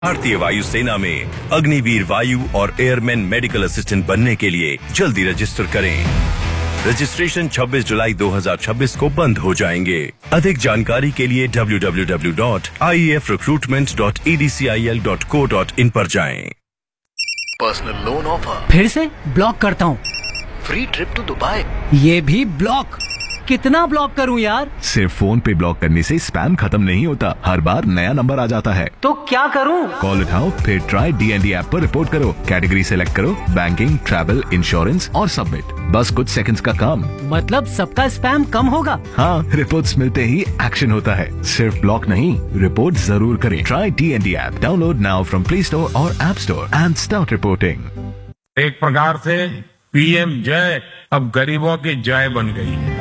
भारतीय वायुसेना में अग्निवीर वायु और एयरमैन मेडिकल असिस्टेंट बनने के लिए जल्दी रजिस्टर करें। रजिस्ट्रेशन 26 जुलाई 2026 को बंद हो जाएंगे। अधिक जानकारी के लिए www.iefrecruitment.edcil.co.in पर जाएं। पर्सनल लोन ऑफर फिर से ब्लॉक करता हूँ। फ्री ट्रिप टू दुबई ये भी ब्लॉक। कितना ब्लॉक करूं यार? सिर्फ फोन पे ब्लॉक करने से स्पैम खत्म नहीं होता, हर बार नया नंबर आ जाता है। तो क्या करूं? कॉल उठाओ, फिर ट्राई DND ऐप पर रिपोर्ट करो, कैटेगरी सेलेक्ट करो, बैंकिंग, ट्रैवल, इंश्योरेंस और सबमिट। बस कुछ सेकंड्स का काम। मतलब सबका स्पैम कम होगा? हाँ, रिपोर्ट्स मिलते ही एक्शन होता है। सिर्फ ब्लॉक नहीं, रिपोर्ट जरूर करें। Try DND app, download now from play store और app store and start reporting. एक प्रकार से PM जय अब गरीबों की जय बन गई है।